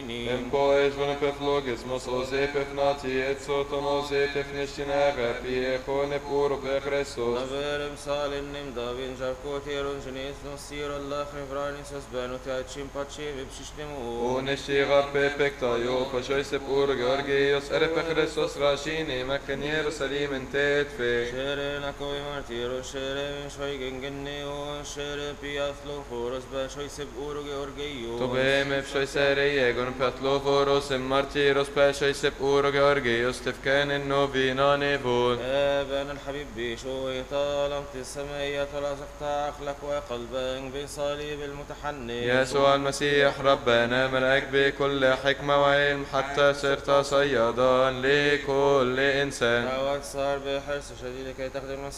Domini. Empoes vonepeflogismos ozepefnati et soton ozetefnishtinere piechone puro per Christus. Naverem salinnim davin jarkotirun genis nosir Allah frivranis asbanu tachim pachim ipshishtimu. Unishtigar pepekta yo pashoise puro Georgios erepe Christus rashini mekken Jerusalem in tetfe. Shere nakoi martiro shere shoy gengeneo shere piathlo foros ba shoy seb uro Georgio. Tobem efshoise reiegon petloforos em martiros peshoise puro Georgios tefken in novina nevun. ابن الحبيب بشوي طالمت السمية رزقت عقلك وقلبك بصليب المتحنن. يسوع المسيح ربنا ملأك بكل حكمة وعلم حتى صرت صيادا لكل إنسان. واكثر بحرص شديد كي تخدم المسيح